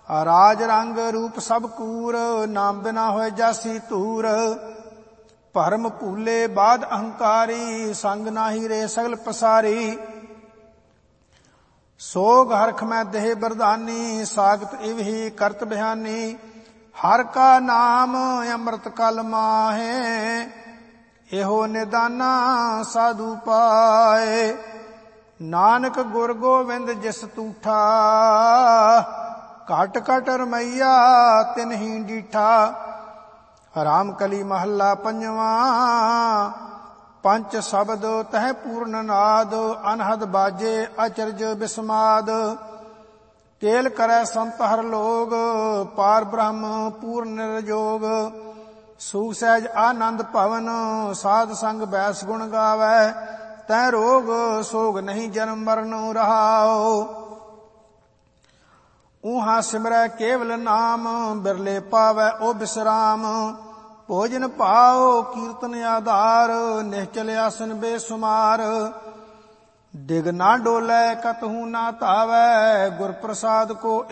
ਰਾਜ ਰੰਗ ਰੂਪ ਸਭ ਕੂਰ, ਨਾਮ ਬਿਨਾ ਹੋਏ ਜਾਸੀ ਧੂਰ। ਭਰਮ ਭੂਲੇ ਬਾਦ ਅਹੰਕਾਰੀ, ਸੰਗ ਨਾਹੀ ਰੇ ਸਗਲ ਪਸਾਰੀ। ਸੋਗ ਹਰਖ ਮੈਂ ਦੇਹ ਬਰਦਾਨੀ, ਸਾਗਤ ਇਵ ਹੀ ਕਰਤ ਬਿਹਾਨੀ। ਹਰ ਕਾ ਨਾਮ ਅੰਮ੍ਰਿਤ ਕਲ ਮਾਹੇ, ਇਹੋ ਨਿਦਾਨਾ ਸਾਧੂ ਪਾਏ। ਨਾਨਕ ਗੁਰ ਗੋਬਿੰਦ ਜਿਸ ਤੂਠਾ, ਘਟ ਘਟ ਰਮਈਆ ਤਿਨ ਹੀ ਡੀਠਾ। ਰਾਮ ਕਲੀ ਮਹੱਲਾ ਪੰਜਵਾਂ, ਪੰਚ ਸ਼ਬਦ ਤਹਿ ਪੂਰਨ ਨਾਦ। ਅਨਹਦ ਬਾਜੇ ਅਚਰਜ ਬਿਸਮਾਦ, ਕੇਲ ਕਰੈ ਸੰਤ ਹਰ ਲੋਗ। ਪਾਰ ਬ੍ਰਹਮ ਪੂਰਨ ਨਿਰਜੋਗ, ਸੂਖ ਸਹਿਜ ਆਨੰਦ ਭਵਨ। ਸਾਧ ਸੰਗ ਬੈਸ ਗੁਣ ਗਾਵੈ, ਤੈ ਰੋਗ ਸੋਗ ਨਹੀਂ ਜਨਮ ਮਰਨ ਰਹਾਉ। ਊਹਾਂ ਸਿਮਰੈ ਕੇਵਲ ਨਾਮ, ਬਿਰਲੇ ਪਾਵੈ ਓ ਬਿਸਰਾਮ। ਭੋਜਨ ਭਾਉ ਕੀਰਤਨ ਆਧਾਰ, ਨਿਹਚਲ ਆਸਨ ਬੇਸੁਮਾਰ। ਡਿਗ ਨਾ ਡੋਲੇ ਕਤਹੂ ਨਾ ਧਾਵੈ, ਗੁਰ ਪ੍ਰਸਾਦ ਕੋ